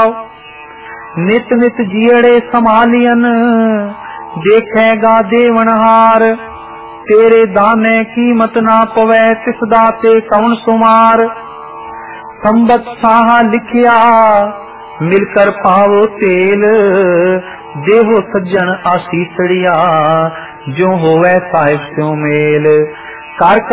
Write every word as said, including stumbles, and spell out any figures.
रहाओ। नित नित जियड़े संभालियन देखेगा देवनहार। तेरे दाने कीमत ना पवै तिस दाते कौन सुमार। संबत साहा लिखिया मिलकर पावो तेल। देहो सज्जन आशीषड़िया जो होवे साहिब स्यों मेल। कर